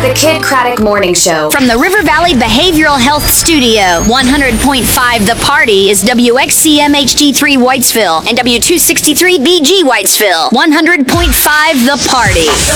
The Kid Craddock Morning Show. From the River Valley Behavioral Health Studio, 100.5 The Party is WXCM HD3 Whitesville and W263BG Whitesville. 100.5 The Party.